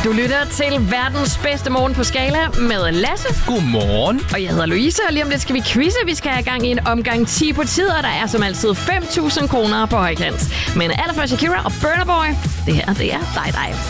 Du lytter til verdens bedste morgen på Skala med Lasse. Godmorgen. Og jeg hedder Louise, og lige om lidt skal vi quizze. Vi skal have gang i en omgang 10 på tid, og der er som altid 5.000 kroner på højkant. Men allerførst Shakira og Burna Boy. Det her, det er dig.